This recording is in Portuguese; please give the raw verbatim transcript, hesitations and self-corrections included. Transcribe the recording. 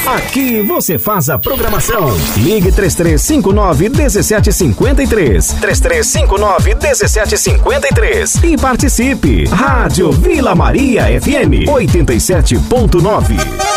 Aqui você faz a programação. Ligue três três cinco nove, um sete cinco três. três três cinco nove, um sete cinco três. E participe. Rádio Vila Maria F M oitenta e sete ponto nove.